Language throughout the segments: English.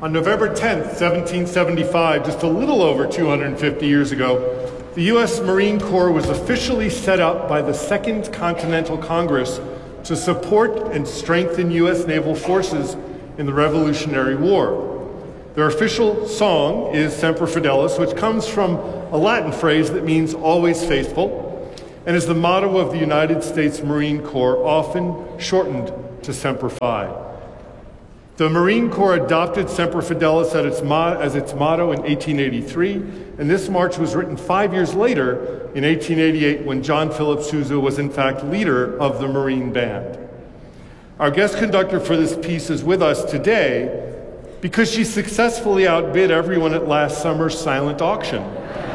On November 10th, 1775, just a little over 250 years ago, the U.S. Marine Corps was officially set up by the Second Continental Congress to support and strengthen U.S. naval forces in the Revolutionary War. Their official song is Semper Fidelis, which comes from a Latin phrase that means always faithful, and is the motto of the United States Marine Corps, often shortened to Semper Fi. The Marine Corps adopted Semper Fidelis as its motto in 1883, and this march was written 5 years later in 1888 when John Philip Sousa was in fact leader of the Marine Band. Our guest conductor for this piece is with us today because she successfully outbid everyone at last summer's silent auction.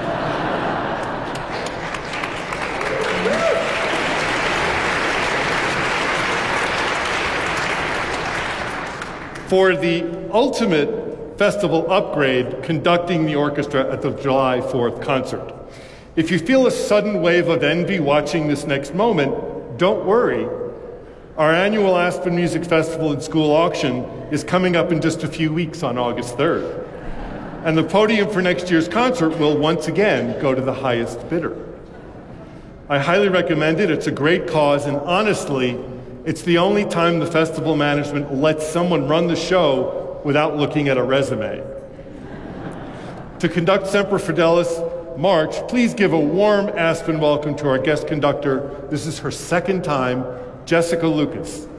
For the ultimate festival upgrade, conducting the orchestra at the July 4th concert. If you feel a sudden wave of envy watching this next moment, don't worry. Our annual Aspen Music Festival and School Auction is coming up in just a few weeks on August 3rd. And the podium for next year's concert will once again go to the highest bidder. I highly recommend it. It's a great cause, and honestly, it's the only time the festival management lets someone run the show without looking at a resume. To conduct Semper Fidelis March, please give a warm Aspen welcome to our guest conductor. This is her second time, Jessica Lucas.